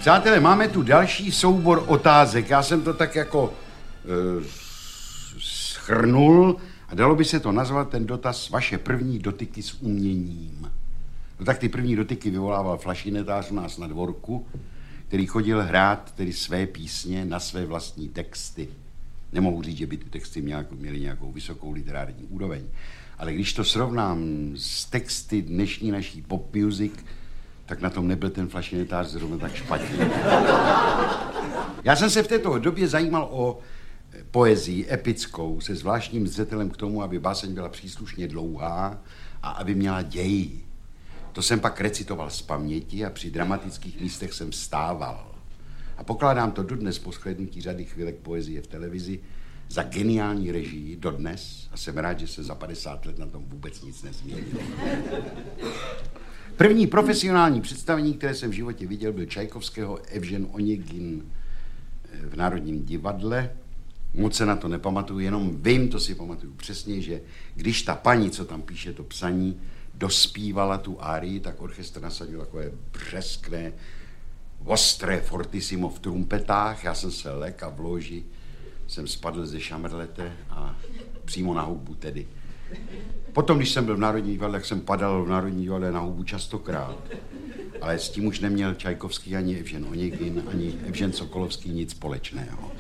Přátelé, máme tu další soubor otázek. Já jsem to tak jako shrnul a dalo by se to nazvat ten dotaz vaše první dotyky s uměním. No tak ty první dotyky vyvolával flašinetář u nás na dvorku, který chodil hrát tedy své písně na své vlastní texty. Nemohu říct, že by ty texty měly nějakou vysokou literární úroveň, ale když to srovnám s texty dnešní naší pop music, tak na tom nebyl ten flašinetář zrovna tak špatně. Já jsem se v této době zajímal o poezii epickou se zvláštním zřetelem k tomu, aby báseň byla příslušně dlouhá a aby měla děj. To jsem pak recitoval z paměti a při dramatických místech jsem vstával. A pokládám to dodnes po shlédnutí řady chvilek poezie v televizi za geniální režii dodnes a jsem rád, že se za 50 let na tom vůbec nic nezměnilo. První profesionální představení, které jsem v životě viděl, byl Čajkovského Evžen Oněgin v Národním divadle. Moc se na to nepamatuju, jenom vím, to si pamatuju přesně, že když ta paní, co tam píše to psaní, dospívala tu árii, tak orchestr nasadil takové břeskné, ostré fortissimo v trumpetách. Já jsem se lek a v loži jsem spadl ze šamrlete a přímo na houbu tedy. Potom, když jsem byl v Národní divadle, tak jsem padal v Národní divadle na houbu častokrát. Ale s tím už neměl Čajkovský ani Evžen Oněgin, ani Evžen Sokolovský nic společného.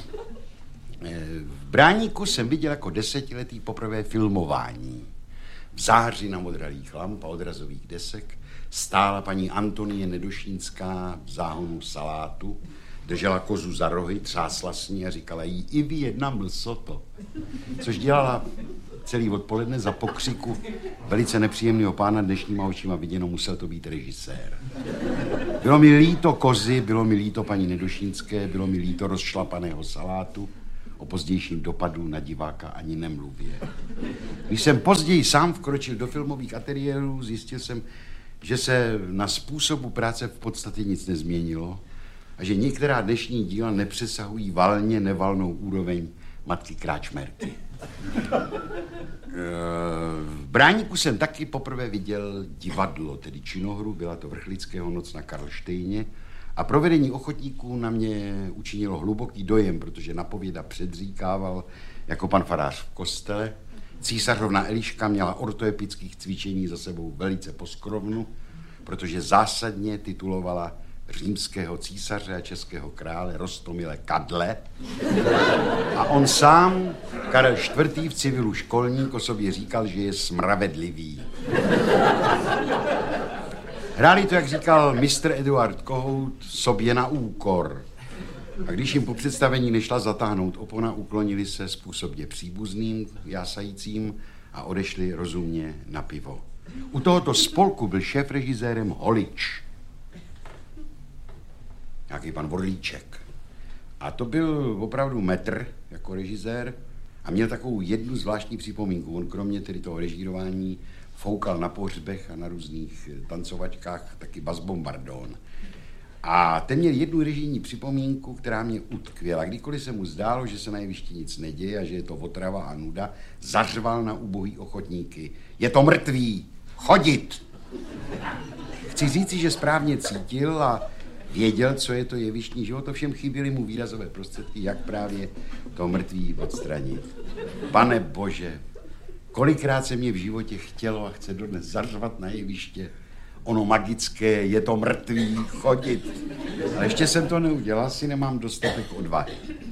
V Bráníku jsem viděl jako 10letý poprvé filmování. V záři na modralých lamp a odrazových desek stála paní Antonie Nedošínská v záhonu salátu, držela kozu za rohy, třásla s ní a říkala jí i vy jedna mlsoto. Což dělala celý odpoledne za pokřiku velice nepříjemného pána dnešníma očima viděno, musel to být režisér. Bylo mi líto kozy, bylo mi líto paní Nedošínské, bylo mi líto rozšlapaného salátu, o pozdějším dopadu na diváka ani nemluvě. Když jsem později sám vkročil do filmových ateliérů, zjistil jsem, že se na způsobu práce v podstatě nic nezměnilo a že některá dnešní díla nepřesahují valně nevalnou úroveň matky Kráčmerky. V Bráníku jsem taky poprvé viděl divadlo, tedy činohru, byla to Vrchlického Noc na Karlštejně a provedení ochotníků na mě učinilo hluboký dojem, protože napověda předříkával jako pan farář v kostele. Císařovna Eliška měla ortoepických cvičení za sebou velice poskrovnu, protože zásadně titulovala římského císaře a českého krále Roztomile Kadle. A on sám, Karel IV. V civilu školník, o sobě říkal, že je smravedlivý. Hráli to, jak říkal mistr Eduard Kohout, sobě na úkor. A když jim po představení nešla zatáhnout opona, uklonili se způsobně příbuzným, jásajícím a odešli rozumně na pivo. U tohoto spolku byl šéfrežisérem Holič. Nějaký pan Vorlíček. A to byl opravdu metr jako režisér a měl takovou jednu zvláštní připomínku. On kromě tedy toho režírování foukal na pohřbech a na různých tancovačkách taky basbombardón. A ten měl jednu režijní připomínku, která mě utkvěla. Kdykoliv se mu zdálo, že se na jevišti nic neděje a že je to otrava a nuda, zařval na ubohý ochotníky. Je to mrtvý! Chodit! Chci říci, že správně cítil a věděl, co je to jevištní život, ovšem chyběly mu výrazové prostředky, jak právě to mrtvý odstranit. Pane Bože, kolikrát se mě v životě chtělo a chce dodnes zařvat na jeviště ono magické, je to mrtvý, chodit. Ale ještě jsem to neudělal, asi nemám dostatek odvahy.